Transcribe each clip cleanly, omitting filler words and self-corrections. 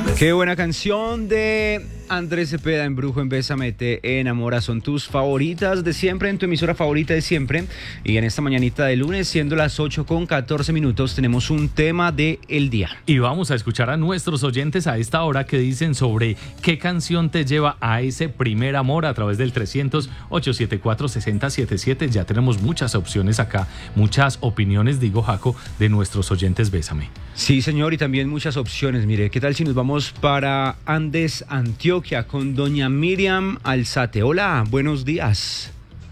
Qué buena canción de Andrés Cepeda, Embrujo en Bésame Te Enamora. Son tus favoritas de siempre, en tu emisora favorita de siempre. Y en esta mañanita de lunes, siendo las 8:14, tenemos un tema del día. Y vamos a escuchar a nuestros oyentes a esta hora que dicen sobre qué canción te lleva a ese primer amor a través del 300-874-6077. Ya tenemos muchas opciones acá, muchas opiniones, digo, Jaco, de nuestros oyentes Bésame. Sí, señor, y también muchas opciones. Mire, ¿qué tal si nos vamos para Andes, Antioquia, con doña Miriam Alzate? Hola, buenos días.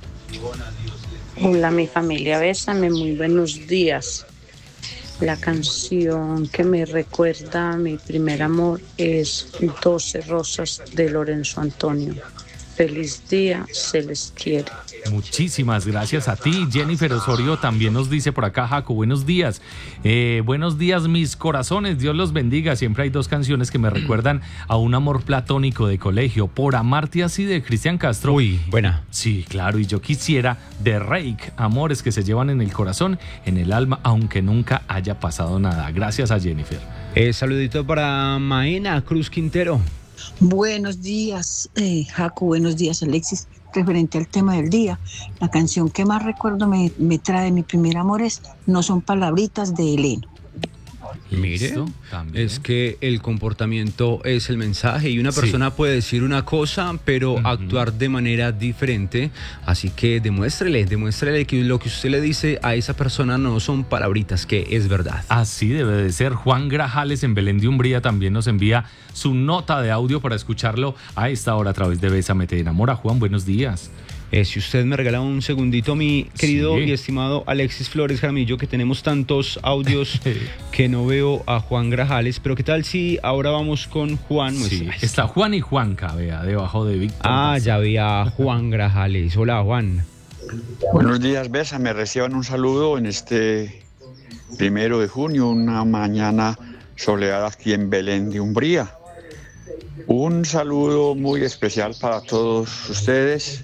Hola, mi familia, bésame, muy buenos días. La canción que me recuerda a mi primer amor es 12 rosas de Lorenzo Antonio. Feliz día, se les quiere. Muchísimas gracias a ti. Jennifer Osorio también nos dice por acá, Jaco, buenos días. Buenos días, mis corazones, Dios los bendiga. Siempre hay dos canciones que me recuerdan a un amor platónico de colegio. Por amarte así, de Cristian Castro. Uy, buena. Sí, claro, y yo quisiera, de Reik, amores que se llevan en el corazón, en el alma, aunque nunca haya pasado nada. Gracias a Jennifer. Saludito para Maena Cruz Quintero. Buenos días, Jaco, buenos días, Alexis. Referente al tema del día, la canción que más recuerdo me trae mi primer amor es No son palabritas, de Eleno. Mire, es que el comportamiento es el mensaje y una persona puede decir una cosa pero actuar de manera diferente, así que demuéstrele que lo que usted le dice a esa persona no son palabritas, que es verdad. Así debe de ser. Juan Grajales en Belén de Umbría también nos envía su nota de audio para escucharlo a esta hora a través de Bésame Te Enamora. Juan, buenos días. Si usted me regala un segundito, mi querido y estimado Alexis Flores Jaramillo, que tenemos tantos audios que no veo a Juan Grajales, pero ¿qué tal si ahora vamos con Juan? Sí, está Juan y Juanca, vea, debajo de Víctor. Ya había Juan Grajales. Hola, Juan. Buenos días, Bésame. Reciban un saludo en este 1 de junio, una mañana soleada aquí en Belén de Umbría. Un saludo muy especial para todos ustedes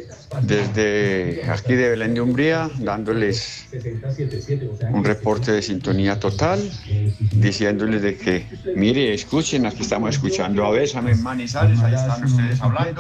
desde aquí de Belén de Umbría, dándoles un reporte de sintonía total, diciéndoles de que, mire, escuchen, aquí estamos escuchando a Bésame en Manizales, ahí están ustedes hablando.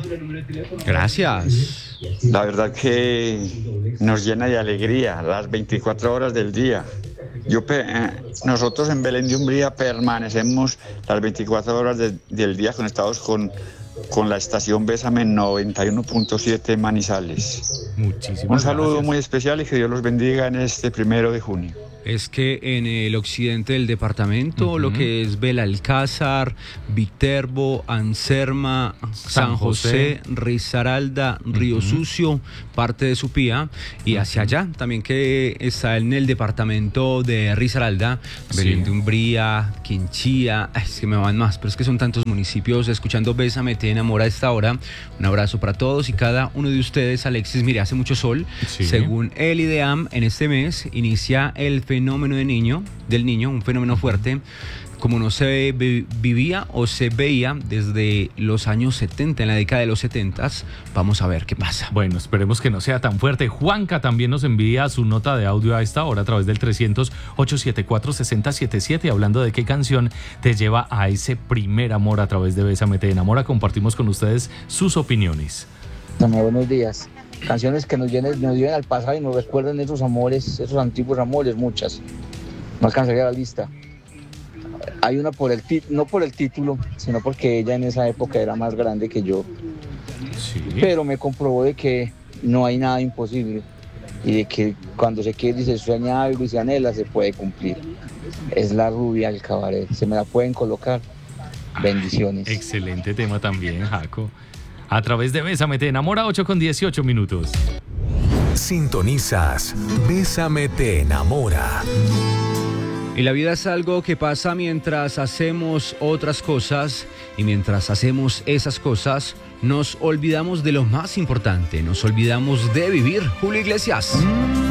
Gracias. La verdad que nos llena de alegría las 24 horas del día. Nosotros en Belén de Umbría permanecemos las 24 horas del día conectados con la estación Bésame 91.7 Manizales. Un saludo gracias. muy especial y que Dios los bendiga en este 1 de junio. Es que en el occidente del departamento, lo que es Belalcázar, Viterbo, Anserma, San José, Risaralda, Río Sucio, parte de Supía, y hacia allá también que está en el departamento de Risaralda, Belén de Umbría, Quinchía, es que me van más, pero es que son tantos municipios escuchando Bésame Te Enamora a esta hora. Un abrazo para todos y cada uno de ustedes. Alexis, mire, hace mucho sol. Según el IDEAM, en este mes inicia el fenómeno del niño, un fenómeno fuerte, como no se vivía o se veía desde los años 70, en la década de los 70. Vamos a ver qué pasa. Bueno, esperemos que no sea tan fuerte. Juanca también nos envía su nota de audio a esta hora a través del 300-874-6077, hablando de qué canción te lleva a ese primer amor a través de Bésame Te Enamora. Compartimos con ustedes sus opiniones. Buenos días. Canciones que nos lleven al pasado y nos recuerden esos amores, esos antiguos amores, muchas. No alcanzaría la lista. Hay una no por el título, sino porque ella en esa época era más grande que yo. Sí. Pero me comprobó de que no hay nada imposible y de que cuando se quiere y se sueña algo y se anhela, se puede cumplir. Es La Rubia del Cabaret. Se me la pueden colocar. Bendiciones. Excelente tema también, Jaco. A través de Bésame Te Enamora, 8:18. Sintonizas Bésame Te Enamora. Y la vida es algo que pasa mientras hacemos otras cosas, y mientras hacemos esas cosas nos olvidamos de lo más importante, nos olvidamos de vivir. Julio Iglesias.